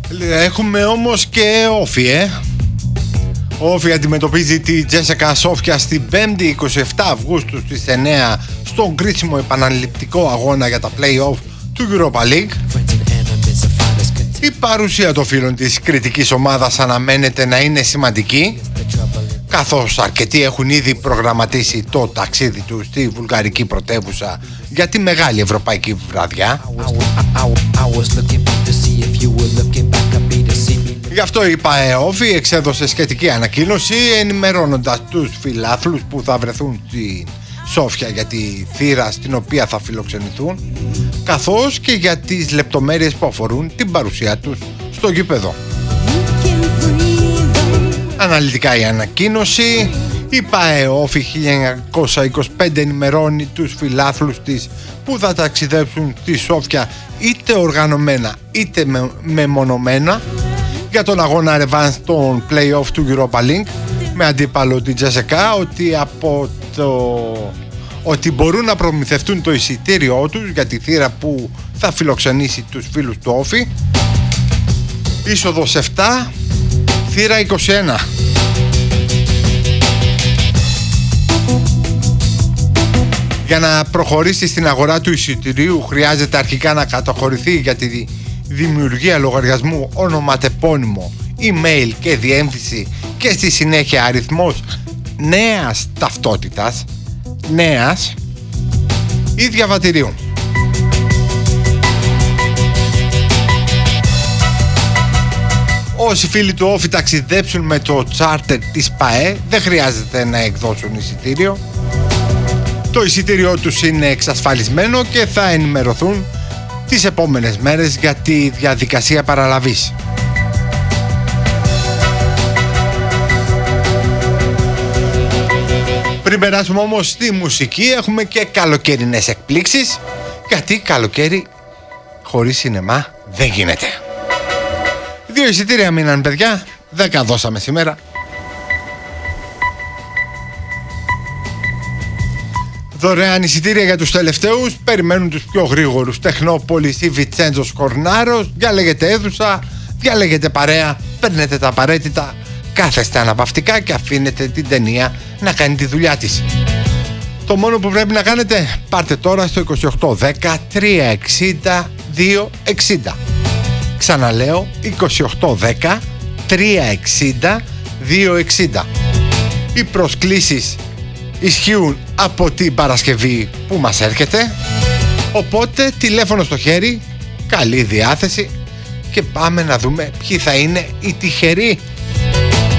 Έχουμε όμως και όφι, Ο όφι αντιμετωπίζει τη Τζέσικα Σόφια στην 5η 27 Αυγούστου στις 9 στον κρίσιμο επαναληπτικό αγώνα για τα play-off του Europa League. Η παρουσία των φίλων της κριτικής ομάδας αναμένεται να είναι σημαντική, καθώς αρκετοί έχουν ήδη προγραμματίσει το ταξίδι του στη βουλγαρική πρωτεύουσα για τη μεγάλη ευρωπαϊκή βραδιά. Γι' αυτό η ΠΑΕΟΦΗ εξέδωσε σχετική ανακοίνωση ενημερώνοντας τους φιλάθλους που θα βρεθούν στη Σόφια για τη θύρα στην οποία θα φιλοξενηθούν, καθώς και για τις λεπτομέρειες που αφορούν την παρουσία τους στο γήπεδο. Αναλυτικά η ανακοίνωση: η ΠΑΕΟΦΗ 1925 ενημερώνει τους φιλάθλους της που θα ταξιδέψουν στη Σόφια είτε οργανωμένα είτε μεμονωμένα για τον αγώνα ρεβάνς των play-off του Europa League με αντίπαλο την Τζέσικα ότι μπορούν να προμηθευτούν το εισιτήριό τους για τη θύρα που θα φιλοξενήσει τους φίλους του όφι. Είσοδος 7, θύρα 21. Για να προχωρήσει στην αγορά του εισιτηρίου χρειάζεται αρχικά να καταχωρηθεί για τη δημιουργία λογαριασμού, ονοματεπώνυμο, email και διεύθυνση και στη συνέχεια αριθμός νέας ταυτότητας, νέας ή διαβατηρίου. Όσοι φίλοι του όφι ταξιδέψουν με το charter της ΠΑΕ δεν χρειάζεται να εκδώσουν εισιτήριο. Το εισιτήριό τους είναι εξασφαλισμένο και θα ενημερωθούν τις επόμενες μέρες για τη διαδικασία παραλαβής. Πριν περάσουμε όμως στη μουσική, έχουμε και καλοκαιρινές εκπλήξεις, γιατί καλοκαίρι χωρίς σινεμά δεν γίνεται. 2 εισιτήρια μείναν, παιδιά, 10 δώσαμε σήμερα. Δωρεάν εισιτήρια για τους τελευταίους, περιμένουν τους πιο γρήγορους. Τεχνόπολης ή Βιτσέντζος Κορνάρος, διαλέγετε αίθουσα, διαλέγετε παρέα, παίρνετε τα απαραίτητα, κάθεστε αναπαυτικά και αφήνετε την ταινία να κάνει τη δουλειά της. Το μόνο που πρέπει να κάνετε, πάρτε τώρα στο 2810 360 260. Ξαναλέω, 2810 360 260. Οι προσκλήσεις ισχύουν από την Παρασκευή που μας έρχεται, οπότε τηλέφωνο στο χέρι, καλή διάθεση και πάμε να δούμε ποιοι θα είναι οι τυχεροί.